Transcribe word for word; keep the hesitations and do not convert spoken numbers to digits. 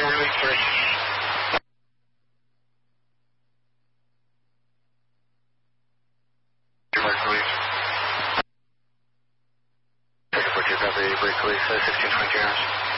release three. Brake release. Take a picture, copy, brake release, uh, sixteen twenty hours.